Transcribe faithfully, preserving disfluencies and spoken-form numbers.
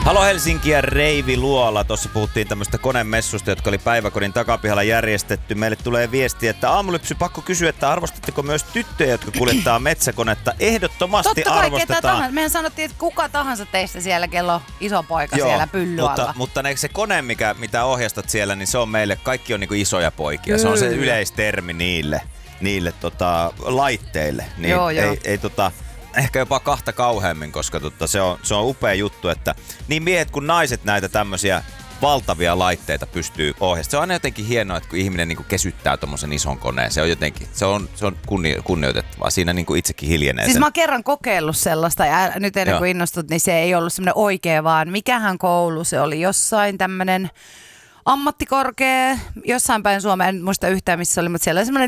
Halo Helsinki ja Reivi Luola. Tuossa puhuttiin tämmöistä konemessusta, jotka oli päiväkodin takapihalla järjestetty. Meille tulee viesti, että Aamulypsy, pakko kysyä, että arvostatteko myös tyttöjä, jotka kuljettaa metsäkonetta? Ehdottomasti Totta kai, arvostetaan. ketä tahansa. Mehän sanottiin, että kuka tahansa teistä siellä, kello iso poika Joo, siellä pyllyalla. Mutta, mutta ne, se kone, mikä, mitä ohjastat siellä, niin se on meille, kaikki on niinku isoja poikia. Se on se yleistermi niille, niille tota, laitteille. Niin joo, joo. Ei, ei tota... Ehkä jopa kahta kauheammin, koska tota, se, on, se on upea juttu, että niin miehet kuin naiset näitä tämmöisiä valtavia laitteita pystyy ohjaamaan. Se on aina jotenkin hienoa, että kun ihminen niin kuin kesyttää tommosen ison koneen, se on jotenkin, se on, se on kunni, kunnioitettavaa. Siinä niin kuin itsekin hiljenee. Siis sen. mä oon kerran kokeillut sellaista ja nyt ennen kuin innostut, niin se ei ollut semmoinen oikea, vaan mikähän koulu se oli, jossain tämmönen ammattikorkea, jossain päin Suomea, en muista yhtään missä se oli, mutta siellä oli semmoinen